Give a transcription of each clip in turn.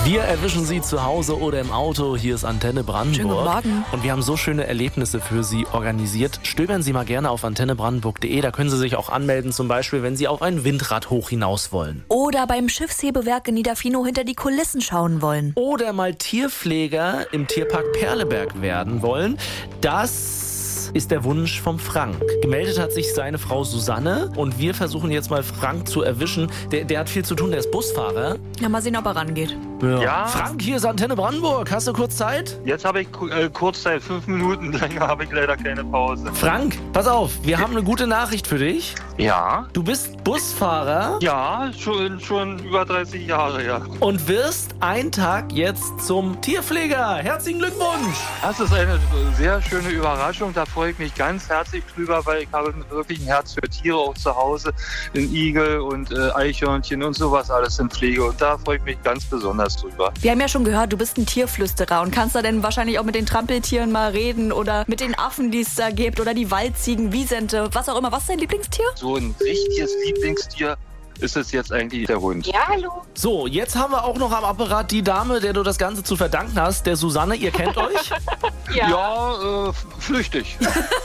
Wir erwischen Sie zu Hause oder im Auto. Hier ist Antenne Brandenburg. Schönen guten Morgen. Und wir haben so schöne Erlebnisse für Sie organisiert. Stöbern Sie mal gerne auf antennebrandenburg.de. Da können Sie sich auch anmelden, zum Beispiel, wenn Sie auf ein Windrad hoch hinaus wollen. Oder beim Schiffshebewerk in Niederfinow hinter die Kulissen schauen wollen. Oder mal Tierpfleger im Tierpark Perleberg werden wollen. Das ist der Wunsch vom Frank. Gemeldet hat sich seine Frau Susanne und wir versuchen jetzt mal Frank zu erwischen. Der hat viel zu tun, der ist Busfahrer. Ja, mal sehen, ob er rangeht. Ja. Frank, hier ist Antenne Brandenburg. Hast du kurz Zeit? Jetzt habe ich kurz Zeit, 5 Minuten, länger habe ich leider keine Pause. Frank, pass auf, wir haben eine gute Nachricht für dich. Ja? Du bist Busfahrer Ja, schon über 30 Jahre, ja. und wirst einen Tag jetzt zum Tierpfleger. Herzlichen Glückwunsch! Das ist eine sehr schöne Überraschung, da freue ich mich ganz herzlich drüber, weil ich habe wirklich ein Herz für Tiere auch zu Hause, den Igel und Eichhörnchen und sowas alles in Pflege und da freue ich mich ganz besonders drüber. Wir haben ja schon gehört, du bist ein Tierflüsterer und kannst da denn wahrscheinlich auch mit den Trampeltieren mal reden oder mit den Affen, die es da gibt oder die Waldziegen, Wiesente, was auch immer. Was ist dein Lieblingstier? So ein richtiges Lieblingstier ist es jetzt eigentlich der Hund. Ja, hallo. So, jetzt haben wir auch noch am Apparat die Dame, der du das Ganze zu verdanken hast, der Susanne. Ihr kennt euch? Ja, flüchtig.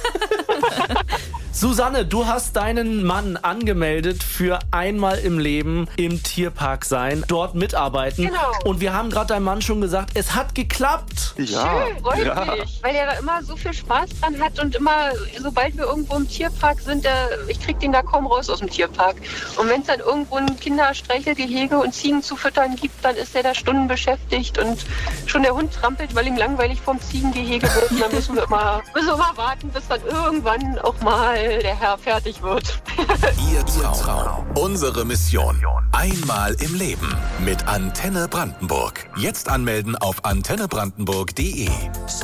Susanne, du hast deinen Mann angemeldet für einmal im Leben im Tierpark sein, dort mitarbeiten. Genau. Und wir haben gerade deinem Mann schon gesagt, es hat geklappt. Ja, Schön, freut mich. Weil er da immer so viel Spaß dran hat und immer, sobald wir irgendwo im Tierpark sind, ich krieg den da kaum raus aus dem Tierpark. Und wenn es dann irgendwo ein Kinderstreichelgehege und Ziegen zu füttern gibt, dann ist er da Stunden beschäftigt und schon der Hund trampelt, weil ihm langweilig vom Ziegengehege wird. Und dann müssen wir immer warten, bis dann irgendwann auch mal der Herr fertig wird. Ihr Traum. Unsere Mission. Einmal im Leben mit Antenne Brandenburg. Jetzt anmelden auf antennebrandenburg.de.